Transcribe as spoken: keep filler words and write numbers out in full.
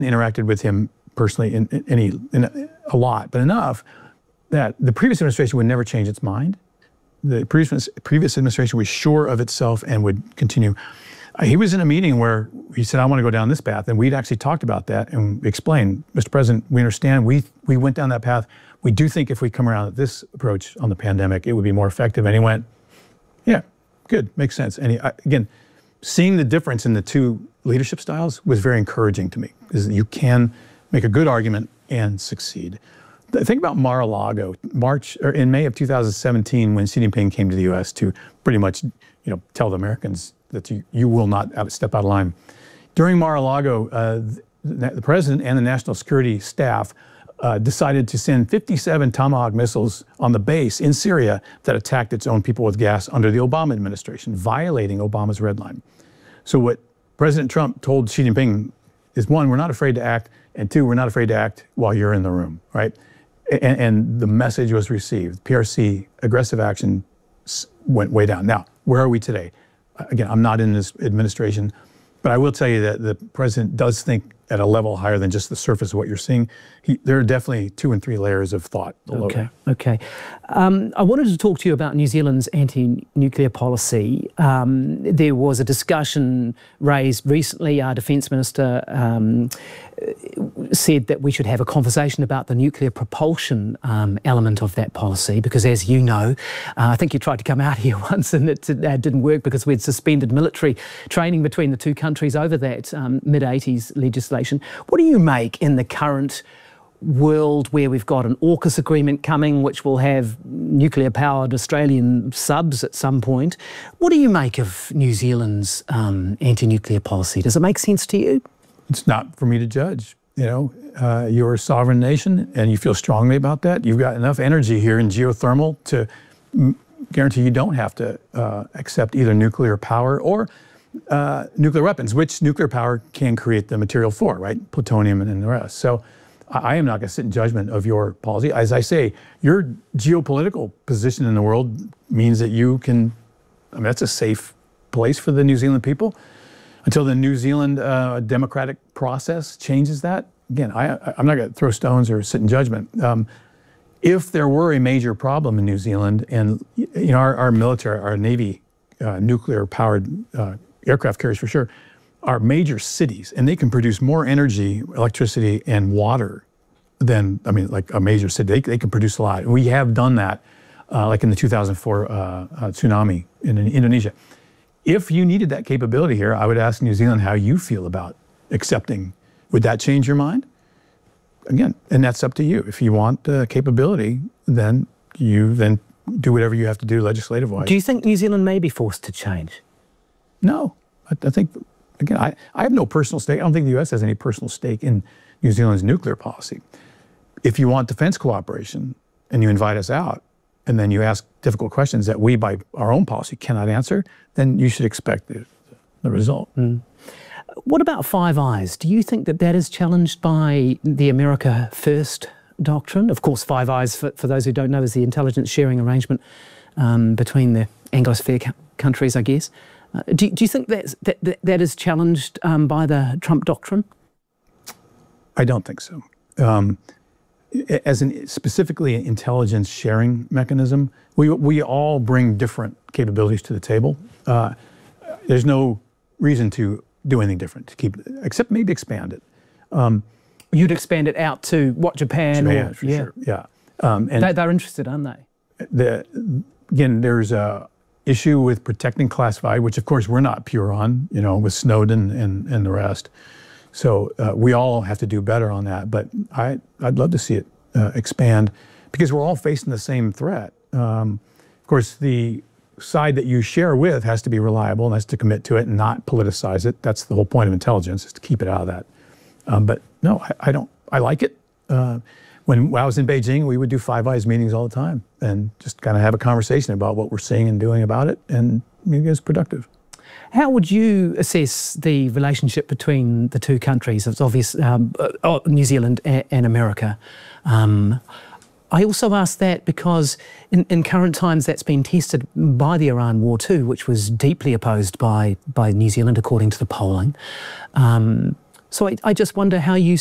interacted with him personally in, in any in a, a lot, but enough that the previous administration would never change its mind. The previous previous administration was sure of itself and would continue. Uh, he was in a meeting where he said, "I want to go down this path," and we'd actually talked about that and explained, "Mister President, we understand. We we went down that path. We do think if we come around at this approach on the pandemic, it would be more effective." And he went, "Yeah, good, makes sense." And he, I, again, seeing the difference in the two leadership styles was very encouraging to me, is that you can make a good argument and succeed. The thing about Mar-a-Lago, March or in May of two thousand seventeen, when Xi Jinping came to the U S to pretty much, you know, tell the Americans that you, you will not out, step out of line. During Mar-a-Lago, uh, the, the president and the national security staff uh, decided to send fifty-seven Tomahawk missiles on the base in Syria that attacked its own people with gas under the Obama administration, violating Obama's red line. So what President Trump told Xi Jinping is, one, we're not afraid to act, and two, we're not afraid to act while you're in the room, right? And, and the message was received. P R C, aggressive action, went way down. Now, where are we today? Again, I'm not in this administration, but I will tell you that the president does think at a level higher than just the surface of what you're seeing. He, there are definitely two and three layers of thought below. Okay, okay. Um, I wanted to talk to you about New Zealand's anti-nuclear policy. Um, there was a discussion raised recently. Our Defence Minister um, said that we should have a conversation about the nuclear propulsion um, element of that policy, because as you know, uh, I think you tried to come out here once and it uh, didn't work because we'd suspended military training between the two countries over that um, mid eighties legislation. What do you make in the current world where we've got an AUKUS agreement coming, which will have nuclear-powered Australian subs at some point? What do you make of New Zealand's um, anti-nuclear policy? Does it make sense to you? It's not for me to judge. You know, uh, you're a sovereign nation and you feel strongly about that. You've got enough energy here in geothermal to m guarantee you don't have to uh, accept either nuclear power or uh, nuclear weapons, which nuclear power can create the material for, right? Plutonium and, and the rest. So I, I am not going to sit in judgment of your policy. As I say, your geopolitical position in the world means that you can, I mean, that's a safe place for the New Zealand people. Until the New Zealand uh, democratic process changes that, again, I, I'm not going to throw stones or sit in judgment. Um, if there were a major problem in New Zealand, and you know, our, our military, our Navy, uh, nuclear-powered uh, aircraft carriers for sure, are major cities, and they can produce more energy, electricity, and water than, I mean, like a major city. They, they can produce a lot. And we have done that, uh, like in the two thousand four uh, uh, tsunami in, in Indonesia. If you needed that capability here, I would ask New Zealand how you feel about accepting. Would that change your mind? Again, and that's up to you. If you want the capability, then you then do whatever you have to do legislative-wise. Do you think New Zealand may be forced to change? No. I, I think, again, I, I have no personal stake. I don't think the U S has any personal stake in New Zealand's nuclear policy. If you want defense cooperation and you invite us out, and then you ask difficult questions that we, by our own policy, cannot answer, then you should expect the, the result. Mm. What about Five Eyes? Do you think that that is challenged by the America First doctrine? Of course, Five Eyes, for, for those who don't know, is the intelligence sharing arrangement um, between the Anglosphere countries, I guess. Uh, do, do you think that's, that, that that is challenged um, by the Trump doctrine? I don't think so. Um, As an specifically an intelligence sharing mechanism, we, we all bring different capabilities to the table. Uh, there's no reason to do anything different, to keep, except maybe expand it. Um, You'd expand it out to what, Japan? Japan, or, for yeah. sure, yeah. Um, and they, they're interested, aren't they? The, again, there's a issue with protecting classified, which of course we're not pure on, you know, with Snowden and, and the rest. So uh, we all have to do better on that, but I, I'd love to see it uh, expand because we're all facing the same threat. Um, of course, the side that you share with has to be reliable and has to commit to it and not politicize it. That's the whole point of intelligence, is to keep it out of that. Um, but no, I, I don't, I like it. Uh, when, when I was in Beijing, we would do Five Eyes meetings all the time and just kind of have a conversation about what we're seeing and doing about it, and it was productive. How would you assess the relationship between the two countries? It's obvious, um, uh, New Zealand and, and America. Um, I also ask that because in, in current times that's been tested by the Iran war too, which was deeply opposed by, by New Zealand according to the polling. Um, So I, I just wonder how you